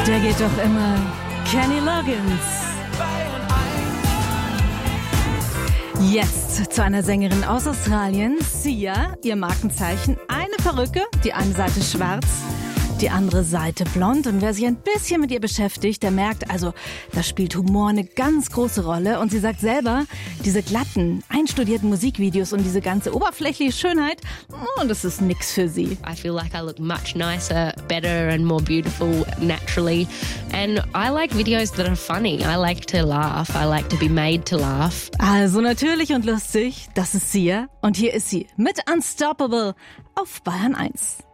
Der geht doch immer. Kenny Loggins. Jetzt zu einer Sängerin aus Australien, Sia, ihr Markenzeichen, eine Perücke, die eine Seite schwarz, die andere Seite blond. Und wer sich ein bisschen mit ihr beschäftigt, der merkt, also da spielt Humor eine ganz große Rolle. Und sie sagt selber, diese glatten, einstudierten Musikvideos und diese ganze oberflächliche Schönheit, das ist nix für sie. I feel like I look much nicer, better and more beautiful naturally. And I like videos that are funny. I like to laugh. I like to be made to laugh. Also natürlich und lustig, das ist Sia. Und hier ist sie mit Unstoppable auf Bayern 1.